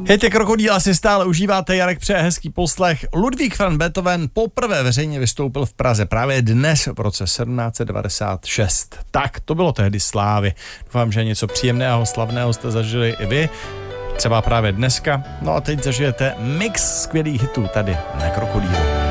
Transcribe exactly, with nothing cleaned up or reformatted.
Hity Krokodýla si stále užíváte, Jarek přeje hezký poslech. Ludvík van Beethoven poprvé veřejně vystoupil v Praze právě dnes v roce sedmnáct set devadesát šest. Tak, to bylo tehdy slávy. Doufám, že něco příjemného, slavného jste zažili i vy, třeba právě dneska. No a teď zažijete mix skvělých hitů tady na Krokodýlu.